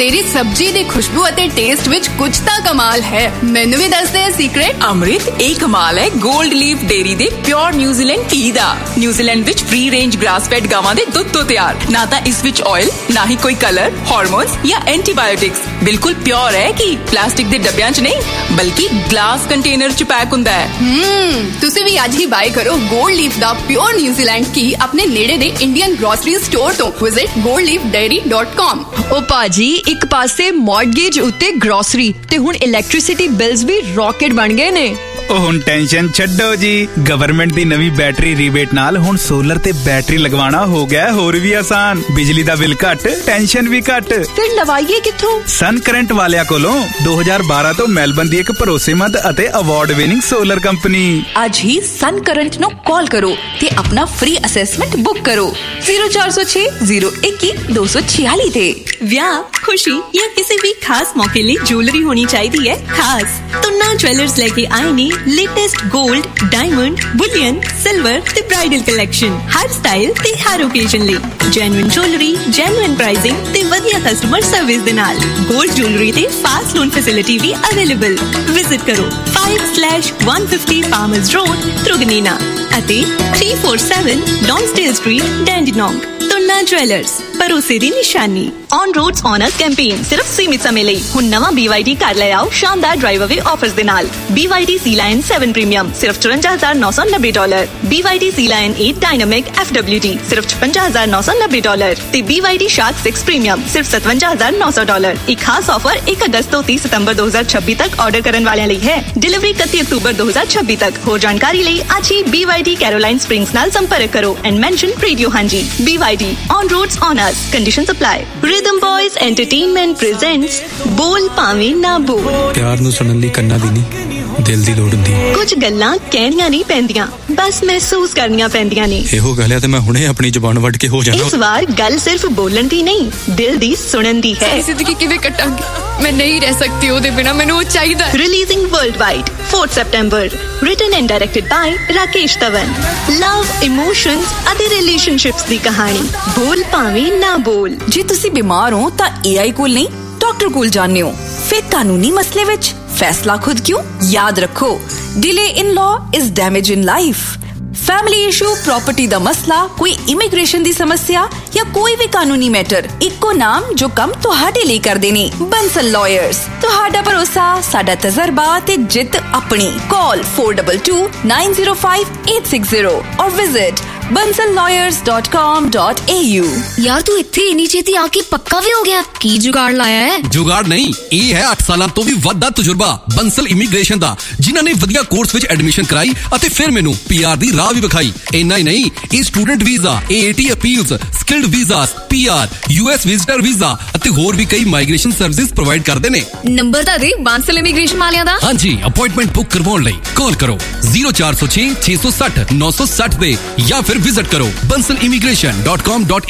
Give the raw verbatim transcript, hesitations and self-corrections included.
तेरी सब्जी दी खुशबू अते टेस्ट विच कुछ तां कमाल है। मैनू भी दस दे सीक्रेट। अमृत एक कमाल है गोल्ड लीफ डेयरी दे प्योर न्यूजीलैंड घी दा। न्यूजीलैंड विच फ्री रेंज ग्रास फेड गावां दे दुध तो तैयार। ना तां इस विच ऑयल, ना ही कोई कलर, हार्मोन्स या एंटीबायोटिक्स। बिल्कुल प्योर है कि प्लास्टिक दे डब्बियां च नहीं बल्कि ग्लास कंटेनर च पैक हुंदा है। हम्म तुसी भी आज ही बाय करो गोल्ड लीफ दा प्योर न्यूजीलैंड घी अपने नेड़े दे इंडियन ग्रोसरी स्टोर तो। Visit gold leaf dairy dot com. ओ पाजी एक पासे मॉर्गेज उत्ते ग्रोसरी ते हुण इलैक्ट्रिसिटी बिल्स भी रॉकेट बन गए ने। ओ हुण टेंशन छड्डो जी, गवर्नमेंट दी नवी बैटरी रीबेट नाल हुण सोलर ते बैटरी लगवाना हो गया होर भी आसान। बिजली दा बिल घट, टेंशन भी घट। फिर लवाइए किथों? सन करंट वालिया कोलों दो हज़ार बारह तो मेलबर्न दी एक भरोसेमंद अते अवार्ड विनिंग सोलर कंपनी। आज ही सन करंट नो कॉल करो ते अपना फ्री असेसमेंट बुक करो जीरो चार सौ छह जीरो इक्की दो सौ छियाली ते। विआह, खुशी या किसी भी खास मौके लिए ज्वेलरी होनी चाहिए है खास तो ना ज्वेलर्स लेके आए ने latest gold, diamond, Boolean, silver ते ब्राइडल कलेक्शन। हर स्टाइल ते हर ओकेजन ਲਈ जेन्युइन ज्वेलरी, जेन्युइन प्राइसिंग ते ਵਧੀਆ कस्टमर सर्विस ਦੇ ਨਾਲ गोल्ड ज्वेलरी ਤੇ फास्ट लोन फैसिलिटी भी अवेलेबल। विजिट करो five slash one fifty Palmers Road, Truganina ਅਤੇ three forty-seven Lonsdale Street, Dandenong। ਤੁਨਾ jewellers ਭਰੋਸੇ ਦੀ ਨਿਸ਼ਾਨੀ। ऑन रोड्स ऑनर कैंपेन सिर्फ सीमित समय ਲਈ। ਹੁਣ ਨਵਾਂ B Y D ਕਾਰ ਲੈ ਆਓ ਸ਼ਾਨਦਾਰ ਡਰਾਈਵ ਅਵੇ ਆਫਰਸ ਦੇ ਨਾਲ। B Y D Sea Lion seven premium सिर्फ चौरानवे हज़ार नौ सौ नब्बे dollar. B Y D Sea Lion eight dynamic F W D सिर्फ छप्पन हज़ार नौ सौ नब्बे डॉलर ਤੇ B Y D Shark six premium सिर्फ सतवंजा हज़ार नौ सौ डॉलर। एक खास ऑफर एक अगस्त ਤੋਂ तीस सितंबर दो हज़ार छब्बीस तक ऑर्डर ਕਰਨ ਵਾਲਿਆਂ ਲਈ ਹੈ। डिलीवरी इकतीस अक्टूबर दो हज़ार छब्बीस तक। ਹੋਰ ਜਾਣਕਾਰੀ ਲਈ ਅੱਜ ਹੀ B Y D Caroline springs ਨਾਲ ਸੰਪਰਕ ਕਰੋ ਐਂਡ ਮੈਂਸ਼ਨ रेडियो हांजी। B Y D on roads on us, conditions apply. Rhythm boys entertainment presents बोल ਭਾਵੇਂ ਨਾ ਬੋਲ। ਪਿਆਰ ਨੂੰ ਸੁਣਨ ਲਈ ਕੰਨਾਂ ਦੀ ਨਹੀਂ ਦਿਲ ਦੀ ਲੋੜ ਹੁੰਦੀ ਹੈ। ਕੁਝ ਗੱਲਾਂ ਕਹਿਣੀਆਂ ਨਹੀਂ ਪੈਂਦੀਆਂ ਬਸ ਮਹਿਸੂਸ ਕਰਨੀਆਂ ਪੈਂਦੀਆਂ ਨੇ। ਇਹੋ ਗੱਲ ਹੈ ਤੇ ਮੈਂ ਹੁਣੇ ਆਪਣੀ ਜ਼ੁਬਾਨ ਵੱਢ ਕੇ ਹੋ ਜਾਣਾ। ਇਸ ਵਾਰ ਗੱਲ ਸਿਰਫ ਬੋਲਣ ਦੀ ਨਹੀਂ ਦਿਲ ਦੀ ਸੁਣਨ ਦੀ ਹੈ। ਜ਼ਿੰਦਗੀ ਕਿਵੇਂ ਕੱਟਾਂਗੀ ਮੈਂ ਨਹੀਂ ਰਹਿ ਸਕਤੀ ਉਹਦੇ ਬਿਨਾ ਮੈਨੂੰ ਉਹ ਚਾਹੀਦਾ। Releasing world wide fourth September, written and directed by Rakesh Tavan। Love, emotions ਅਤੇ relationships ਦੀ ਕਹਾਣੀ ਬੋਲ ਭਾਵੇਂ ਨਾ ਬੋਲ। ਜੇ ਤੁਸੀਂ ਬਿਮਾਰ ਹੋ ਤਾਂ A I ਕੋਲ ਨਹੀਂ ਡਾਕਟਰ ਕੋਲ ਜਾਂਦੇ ਹੋ। ਫਿਰ ਕਾਨੂੰਨੀ ਮਸਲੇ ਵਿੱਚ फैसला खुद क्यों? याद रखो delay in law is damage in life. Family issue, property दा मसला, कोई इमिग्रेशन दी समस्या या कोई भी कानूनी मैटर इक्को नाम जो कम तुहाडे ਲਈ ਕਰਦੇ ਨੇ बंसल लॉयर्स। ਤੁਹਾਡਾ ਭਰੋਸਾ, ਸਾਡਾ ਤਜਰਬਾ ਤੇ ਜਿੱਤ ਆਪਣੀ। Call four two two nine zero five eight six zero और visit bansal lawyers dot com dot a u। यार तू इत्थे इन्नी छेती आके पक्का भी हो गया? की जुगाड़ लाया है? जुगाड़ नहीं, ਇਹ ਹੈ ਅੱਠ ਸਾਲਾਂ ਤੋਂ ਵੀ ਵੱਧ ਦਾ ਤਜਰਬਾ ਬੰਸਲ ਇਮੀਗ੍ਰੇਸ਼ਨ ਦਾ, ਜਿਨ੍ਹਾਂ ਨੇ ਵਧੀਆ ਕੋਰਸ ਵਿੱਚ ਐਡਮਿਸ਼ਨ ਕਰਾਈ ਅਤੇ ਫਿਰ ਮੈਨੂੰ P R ਦੀ ਰਾਹ ਵੀ ਵਿਖਾਈ। ਇੰਨਾ ਹੀ ਨਹੀਂ, ਇਹ student visa, A A T appeals, skilled visas, P R, U S visitor visa ਅਤੇ ਹੋਰ ਵੀ ਕਈ ਮਾਈਗ੍ਰੇਸ਼ਨ ਸਰਵਿਸਿਜ਼ ਪ੍ਰੋਵਾਈਡ ਕਰਦੇ ਨੇ। ਨੰਬਰ ਤਾਂ ਦੇ ਬਾਂਸਲ ਇਮੀਗ੍ਰੇਸ਼ਨ ਵਾਲਿਆਂ ਦਾ। ਹਾਂਜੀ, ਅਪਾਇੰਟਮੈਂਟ ਬੁੱਕ ਕਰਵਾਉਣ ਲਈ ਕਾਲ ਕਰੋ zero ਚਾਰ ਸੌ ਛੇ ਛੇ ਸੌ ਸੱਠ ਨੌ ਸੌ ਸੱਠ ਦੇ ਜਾਂ ਫਿਰ ਵਿਜ਼ਿਟ ਕਰੋ bansal immigration dot com dot